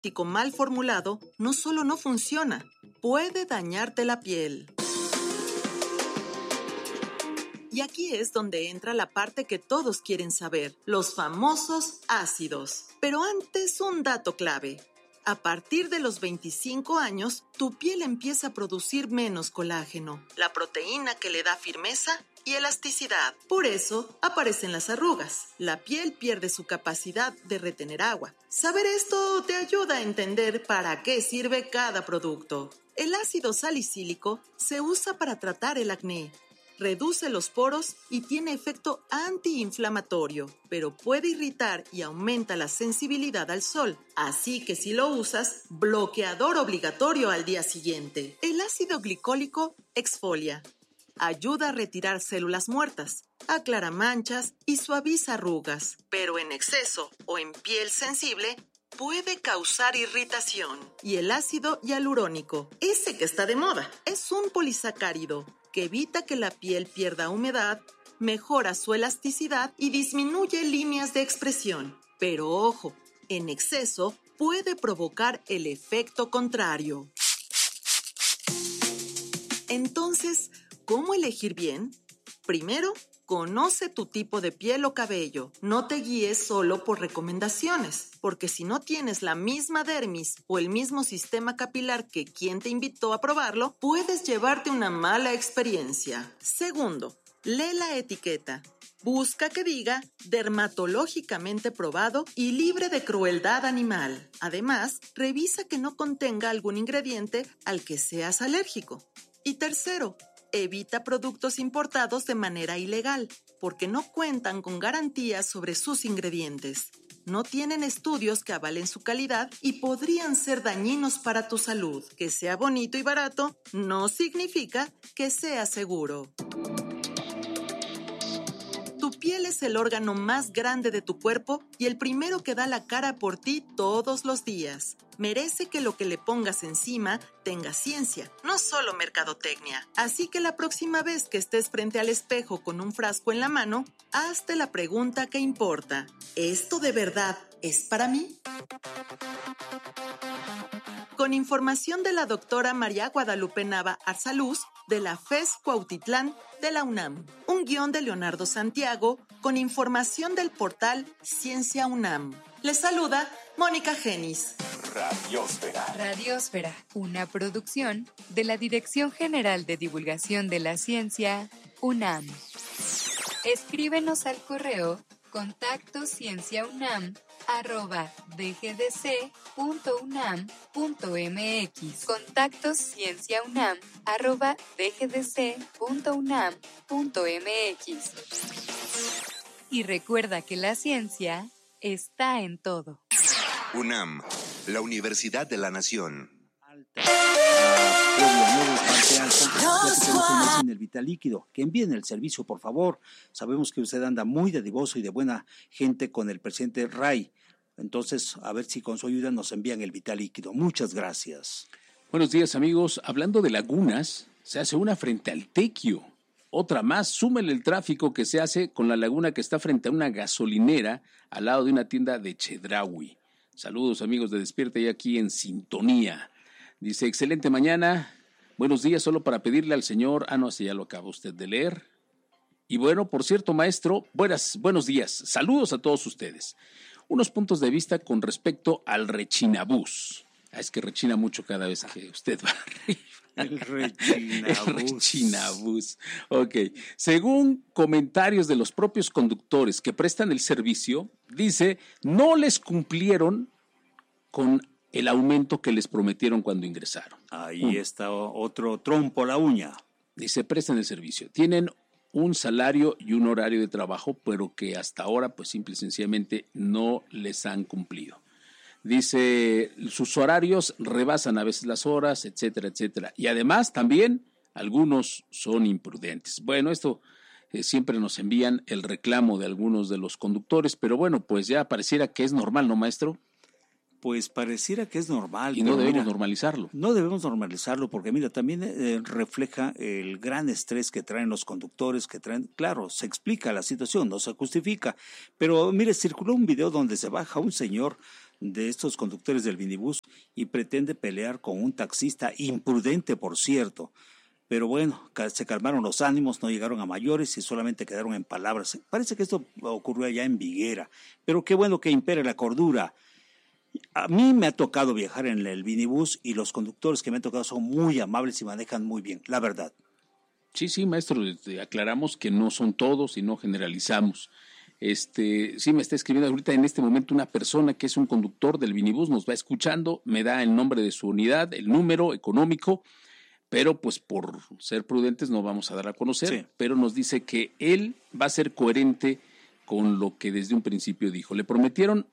antibiótico mal formulado no solo no funciona, puede dañarte la piel. Y aquí es donde entra la parte que todos quieren saber, los famosos ácidos. Pero antes, un dato clave. A partir de los 25 años, tu piel empieza a producir menos colágeno, la proteína que le da firmeza y elasticidad. Por eso aparecen las arrugas. La piel pierde su capacidad de retener agua. Saber esto te ayuda a entender para qué sirve cada producto. El ácido salicílico se usa para tratar el acné. Reduce los poros y tiene efecto antiinflamatorio, pero puede irritar y aumenta la sensibilidad al sol. Así que si lo usas, bloqueador obligatorio al día siguiente. El ácido glicólico exfolia. Ayuda a retirar células muertas, aclara manchas y suaviza arrugas, pero en exceso o en piel sensible puede causar irritación. Y el ácido hialurónico, ese que está de moda, es un polisacárido que evita que la piel pierda humedad, mejora su elasticidad y disminuye líneas de expresión. Pero ojo, en exceso puede provocar el efecto contrario. Entonces, ¿cómo elegir bien? Primero, conoce tu tipo de piel o cabello. No te guíes solo por recomendaciones, porque si no tienes la misma dermis o el mismo sistema capilar que quien te invitó a probarlo, puedes llevarte una mala experiencia. Segundo, lee la etiqueta. Busca que diga dermatológicamente probado y libre de crueldad animal. Además, revisa que no contenga algún ingrediente al que seas alérgico. Y tercero, evita productos importados de manera ilegal, porque no cuentan con garantías sobre sus ingredientes. No tienen estudios que avalen su calidad y podrían ser dañinos para tu salud. Que sea bonito y barato no significa que sea seguro. Tu piel es el órgano más grande de tu cuerpo y el primero que da la cara por ti todos los días. Merece que lo que le pongas encima tenga ciencia, no solo mercadotecnia. Así que la próxima vez que estés frente al espejo con un frasco en la mano, hazte la pregunta que importa. ¿Esto de verdad es para mí? Con información de la doctora María Guadalupe Nava Arzaluz, de la FES Cuautitlán de la UNAM. Un guión de Leonardo Santiago, con información del portal Ciencia UNAM. Les saluda Mónica Genis. Radiósfera. Radiósfera, una producción de la Dirección General de Divulgación de la Ciencia, UNAM. Escríbenos al correo contactoscienciaunam@dgdc.unam.mx. contactoscienciaunam@dgdc.unam.mx. Y recuerda que la ciencia está en todo. UNAM, la Universidad de la Nación. En el vital líquido, que envíen el servicio, por favor. Sabemos que usted anda muy dadivoso y de buena gente con el presidente Ray. Entonces, a ver si con su ayuda nos envían el vital líquido. Muchas gracias. Buenos días, amigos. Hablando de lagunas, se hace una frente al Tequio. Otra más, súmele el tráfico que se hace con la laguna que está frente a una gasolinera al lado de una tienda de Chedraui. Saludos, amigos de Despierta y aquí en sintonía. Dice, excelente mañana. Buenos días, solo para pedirle al señor... sí, ya lo acaba usted de leer. Y bueno, por cierto, maestro, buenos días. Saludos a todos ustedes. Unos puntos de vista con respecto al rechinabús. Es que rechina mucho cada vez que usted va arriba. El rechinabús. El rechinabús. Ok. Según comentarios de los propios conductores que prestan el servicio, dice, no les cumplieron con el aumento que les prometieron cuando ingresaron. Ahí está otro trompo a la uña. Dice, prestan el servicio. Tienen un salario y un horario de trabajo, pero que hasta ahora, pues simple y sencillamente, no les han cumplido. Dice, sus horarios rebasan a veces las horas, etcétera, etcétera. Y además, también, algunos son imprudentes. Bueno, esto siempre nos envían el reclamo de algunos de los conductores, pero bueno, pues ya pareciera que es normal, ¿no, maestro? Pues pareciera que es normal. Y no debemos normalizarlo. No debemos normalizarlo porque, mira, también refleja el gran estrés que traen los conductores, claro, se explica la situación, no se justifica. Pero, mire, circuló un video donde se baja un señor de estos conductores del minibús y pretende pelear con un taxista imprudente, por cierto. Pero bueno, se calmaron los ánimos, no llegaron a mayores y solamente quedaron en palabras. Parece que esto ocurrió allá en Viguera, pero qué bueno que impere la cordura. A mí me ha tocado viajar en el minibús y los conductores que me han tocado son muy amables y manejan muy bien, la verdad. Sí, maestro, aclaramos que no son todos y no generalizamos. Sí me está escribiendo ahorita en este momento una persona que es un conductor del minibús, nos va escuchando, me da el nombre de su unidad, el número económico, pero pues por ser prudentes no vamos a dar a conocer, sí. Pero nos dice que él va a ser coherente con lo que desde un principio dijo. Le prometieron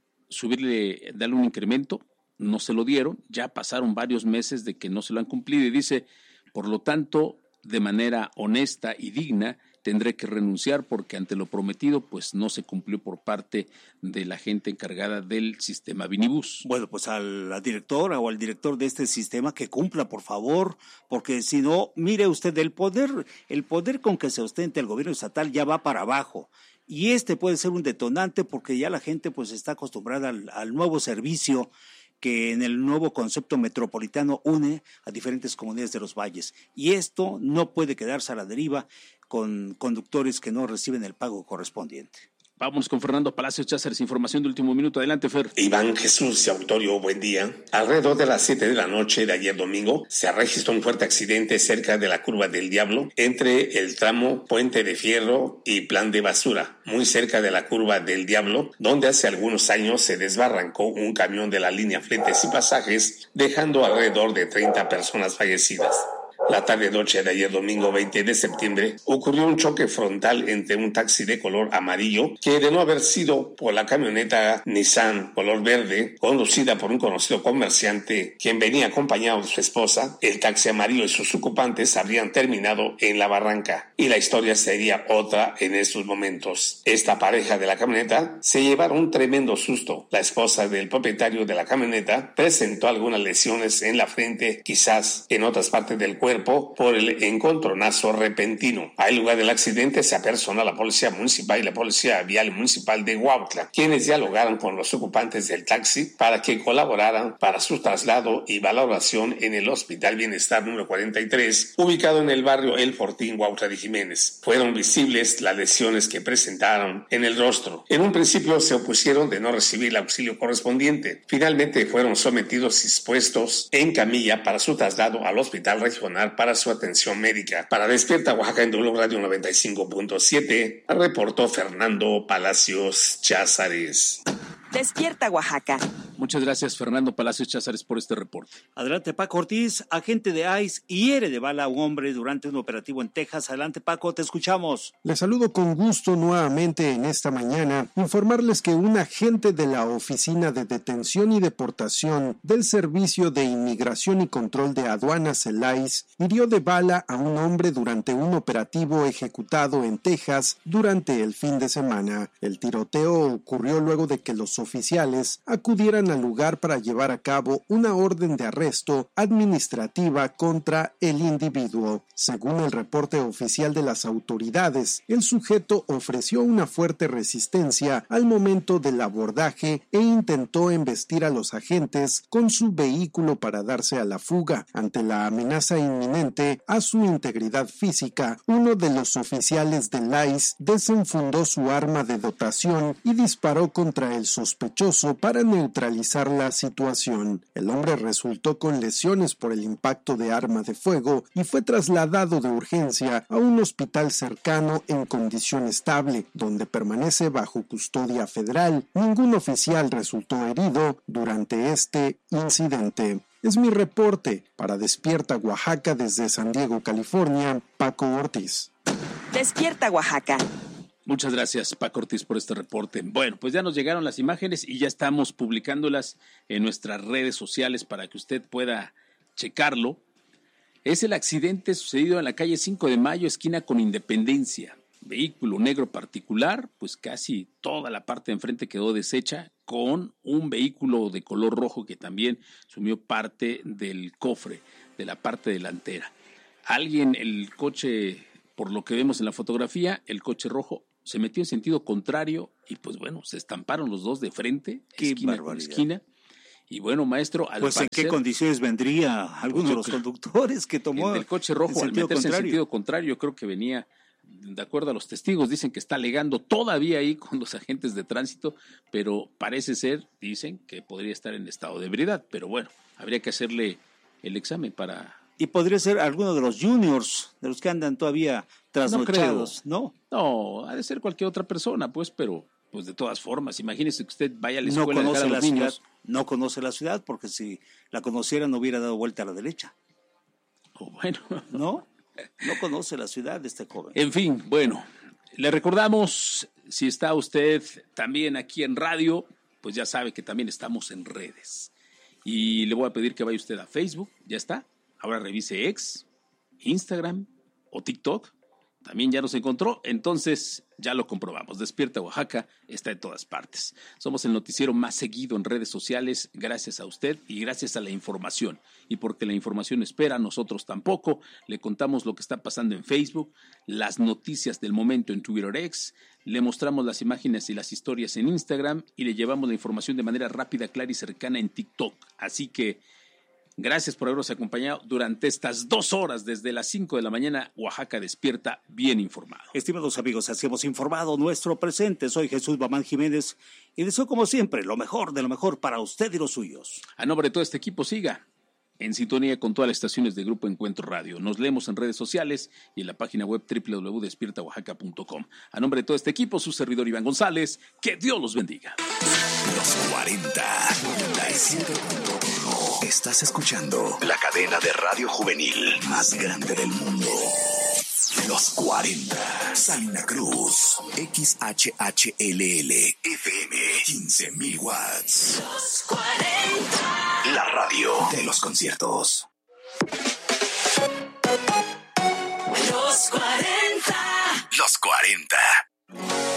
darle un incremento, no se lo dieron, ya pasaron varios meses de que no se lo han cumplido y dice, por lo tanto, de manera honesta y digna, tendré que renunciar porque ante lo prometido pues no se cumplió por parte de la gente encargada del sistema Vinibus. Bueno, pues a la directora o al director de este sistema que cumpla, por favor, porque si no, mire usted, el poder con que se ostenta el gobierno estatal ya va para abajo. Y puede ser un detonante porque ya la gente pues está acostumbrada al nuevo servicio que en el nuevo concepto metropolitano une a diferentes comunidades de los valles. Y esto no puede quedarse a la deriva con conductores que no reciben el pago correspondiente. Vamos con Fernando Palacios Cházares, información de último minuto. Adelante, Fer. Iván Jesús y Auditorio, buen día. Alrededor de las 7 de la noche de ayer domingo se registró un fuerte accidente cerca de la Curva del Diablo, entre el tramo Puente de Fierro y Plan de Basura, muy cerca de la Curva del Diablo, donde hace algunos años se desbarrancó un camión de la línea Fletes y Pasajes, dejando alrededor de 30 personas fallecidas. La tarde-noche de ayer domingo 20 de septiembre ocurrió un choque frontal entre un taxi de color amarillo que, de no haber sido por la camioneta Nissan color verde conducida por un conocido comerciante quien venía acompañado de su esposa, el taxi amarillo y sus ocupantes habrían terminado en la barranca y la historia sería otra en estos momentos. Esta pareja de la camioneta se llevaron un tremendo susto. La esposa del propietario de la camioneta presentó algunas lesiones en la frente, quizás en otras partes del cuerpo, por el encontronazo repentino. Al lugar del accidente se apersonó la Policía Municipal y la Policía Vial Municipal de Huautla, quienes dialogaron con los ocupantes del taxi para que colaboraran para su traslado y valoración en el Hospital Bienestar número 43, ubicado en el barrio El Fortín, Huautla de Jiménez. Fueron visibles las lesiones que presentaron en el rostro. En un principio se opusieron de no recibir el auxilio correspondiente. Finalmente fueron sometidos y expuestos en camilla para su traslado al Hospital Regional para su atención médica. Para Despierta Oaxaca en W Radio 95.7, reportó Fernando Palacios Cházares. Despierta Oaxaca. Muchas gracias, Fernando Palacios Cházares, por este reporte. Adelante, Paco Ortiz. Agente de ICE hiere de bala a un hombre durante un operativo en Texas. Adelante, Paco, te escuchamos. Les saludo con gusto nuevamente en esta mañana. Informarles que un agente de la Oficina de Detención y Deportación del Servicio de Inmigración y Control de Aduanas, el ICE, hirió de bala a un hombre durante un operativo ejecutado en Texas durante el fin de semana. El tiroteo ocurrió luego de que los oficiales acudieran al lugar para llevar a cabo una orden de arresto administrativa contra el individuo. Según el reporte oficial de las autoridades, el sujeto ofreció una fuerte resistencia al momento del abordaje e intentó embestir a los agentes con su vehículo para darse a la fuga. Ante la amenaza inminente a su integridad física, uno de los oficiales del ICE desenfundó su arma de dotación y disparó contra el sospechoso para neutralizar la situación. El hombre resultó con lesiones por el impacto de arma de fuego y fue trasladado de urgencia a un hospital cercano en condición estable, donde permanece bajo custodia federal. Ningún oficial resultó herido durante este incidente. Es mi reporte para Despierta Oaxaca desde San Diego, California, Paco Ortiz. Despierta Oaxaca. Muchas gracias, Paco Ortiz, por este reporte. Bueno, pues ya nos llegaron las imágenes y ya estamos publicándolas en nuestras redes sociales para que usted pueda checarlo. Es el accidente sucedido en la calle 5 de Mayo, esquina con Independencia. Vehículo negro particular, pues casi toda la parte de enfrente quedó deshecha, con un vehículo de color rojo que también sumió parte del cofre, de la parte delantera. El coche, por lo que vemos en la fotografía, el coche rojo se metió en sentido contrario y pues bueno, se estamparon los dos de frente, esquina con esquina. Y bueno, maestro, al pues parecer, ¿en qué condiciones vendría alguno de los conductores que tomó el coche rojo al meterse en sentido contrario? Yo creo que venía, de acuerdo a los testigos, dicen que está alegando todavía ahí con los agentes de tránsito, pero parece ser, dicen, que podría estar en estado de ebriedad. Pero bueno, habría que hacerle el examen para... Y podría ser alguno de los juniors, de los que andan todavía trasnochados, ¿no? No, ha de ser cualquier otra persona, pues, pero pues de todas formas, imagínese que usted vaya a la escuela no a dejar a los niños. No conoce la ciudad, porque si la conociera no hubiera dado vuelta a la derecha. Bueno. No conoce la ciudad de este joven. En fin, bueno, le recordamos, si está usted también aquí en radio, pues ya sabe que también estamos en redes. Y le voy a pedir que vaya usted a Facebook, ya está. Ahora revise X, Instagram o TikTok. También ya nos encontró, entonces ya lo comprobamos. Despierta Oaxaca está en todas partes. Somos el noticiero más seguido en redes sociales, gracias a usted y gracias a la información. Y porque la información espera, nosotros tampoco. Le contamos lo que está pasando en Facebook, las noticias del momento en Twitter X, le mostramos las imágenes y las historias en Instagram y le llevamos la información de manera rápida, clara y cercana en TikTok. Así que gracias por habernos acompañado durante estas 2 horas, desde las 5 de la mañana, Oaxaca despierta bien informado. Estimados amigos, así hemos informado nuestro presente. Soy Jesús Bamán Jiménez y deseo como siempre lo mejor de lo mejor para usted y los suyos. A nombre de todo este equipo, siga en sintonía con todas las estaciones de Grupo Encuentro Radio. Nos leemos en redes sociales y en la página web www.despiertaoaxaca.com. A nombre de todo este equipo, su servidor Iván González, que Dios los bendiga. Los 40, 97.1. Estás escuchando la cadena de radio juvenil más grande del mundo. Los 40, Salina Cruz, XHHLL, FM, 15,000 watts. Los 40, la radio de los conciertos. Los 40. Los 40.